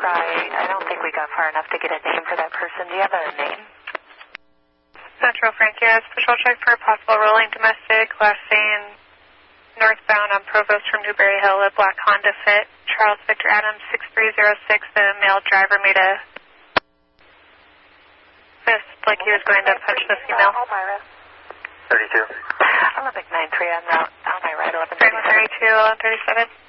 try. I don't think we got far enough to get a name for that person. Do you have a name? Metro Franquez, patrol check for a possible rolling domestic, last seen northbound on Provost from Newberry Hill, a black Honda Fit. Charles Victor Adams, 6306, the male driver made a fist like he was going to punch the female. 32. Olympic 93 on route, on my right, 1137. 32, 1137.